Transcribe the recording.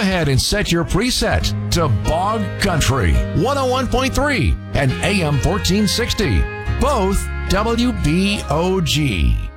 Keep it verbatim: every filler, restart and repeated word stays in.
ahead and set your preset to Bog Country one oh one point three and A M fourteen sixty, both W B O G.